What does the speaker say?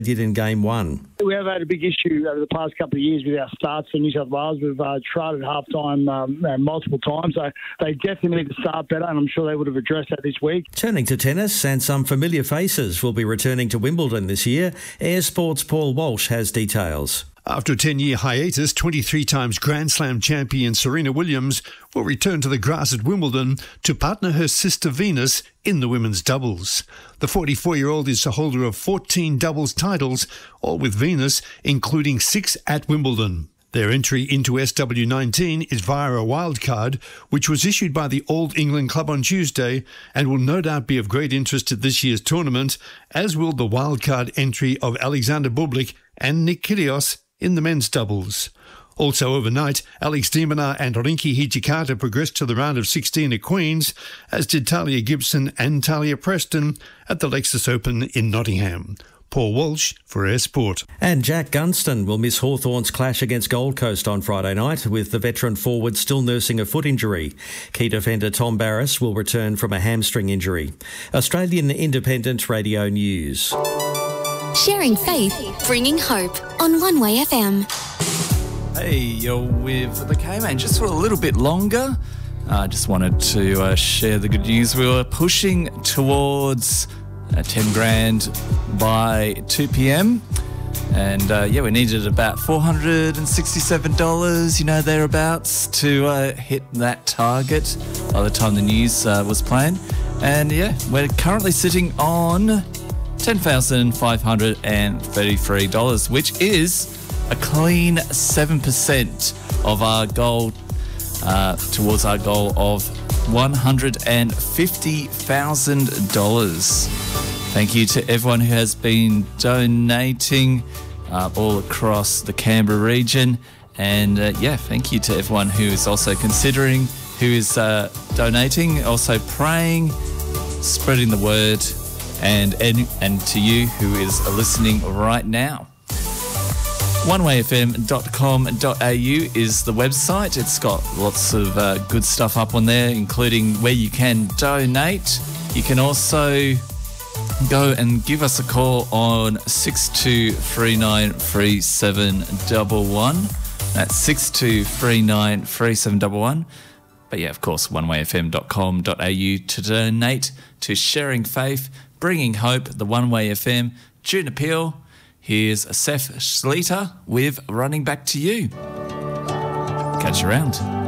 did in Game 1. We have had a big issue over the past couple of years with our starts for New South Wales. We've tried at half-time multiple times, so they definitely need to start better, and I'm sure they would have addressed that this week. Turning to tennis, and some familiar faces will be returning to Wimbledon this year. Air Sports' Paul Walsh has details. After a 10-year hiatus, 23 times Grand Slam champion Serena Williams will return to the grass at Wimbledon to partner her sister Venus in the women's doubles. The 44-year-old is the holder of 14 doubles titles, all with Venus, including 6 at Wimbledon. Their entry into SW19 is via a wildcard, which was issued by the All England Club on Tuesday and will no doubt be of great interest at this year's tournament, as will the wildcard entry of Alexander Bublik and Nick Kyrgios in the men's doubles. Also overnight, Alex de Minaur and Rinky Hijikata progressed to the round of 16 at Queen's, as did Talia Gibson and Talia Preston at the Lexus Open in Nottingham. Paul Walsh for Air Sport. And Jack Gunston will miss Hawthorn's clash against Gold Coast on Friday night, with the veteran forward still nursing a foot injury. Key defender Tom Barras will return from a hamstring injury. Australian Independent Radio News. Sharing faith, bringing hope on One Way FM. Hey, you're with the K-Man just for a little bit longer. I just wanted to share the good news. We were pushing towards 10 grand by 2 p.m. And we needed about $467, thereabouts, to hit that target by the time the news was playing. And we're currently sitting on $10,533, which is a clean 7% of our goal, towards our goal of $150,000. Thank you to everyone who has been donating all across the Canberra region. And thank you to everyone who is also considering, who is donating, also praying, spreading the word, and to you who is listening right now. onewayfm.com.au is the website. It's got lots of good stuff up on there, including where you can donate. You can also go and give us a call on 62393711. That's 62393711. But of course, onewayfm.com.au to donate to Sharing Faith, Bringing Hope, the One Way FM, June Appeal. Here's Seth Schleter with Running Back to You. Catch you around.